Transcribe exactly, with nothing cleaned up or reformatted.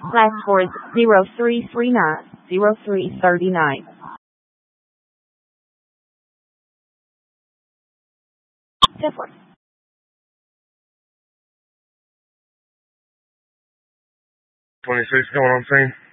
Last four is zero three three nine, zero three three nine. Definitely. twenty-six going on scene.